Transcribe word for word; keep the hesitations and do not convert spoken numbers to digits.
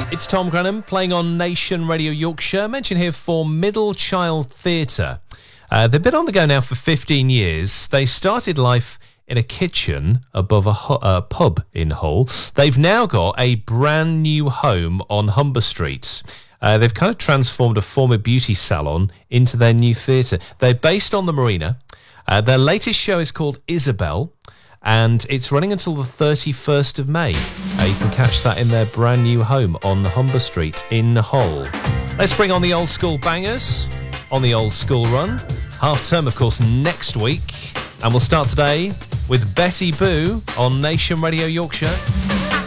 It's Tom Grenham playing on Nation Radio Yorkshire. Mention here for Middle Child Theatre. Uh, they've been on the go now for fifteen years. They started life in a kitchen above a hu- uh, pub in Hull. They've now got a brand new home on Humber Street. Uh, they've kind of transformed a former beauty salon into their new theatre. They're based on the Marina. Uh, their latest show is called Isabel, and it's running until the thirty-first of May. Uh, you can catch that in their brand new home on Humber Street in Hull. Let's bring on the old school bangers on the old school run. Half term, of course, next week. And we'll start today with Betty Boo on Nation Radio Yorkshire.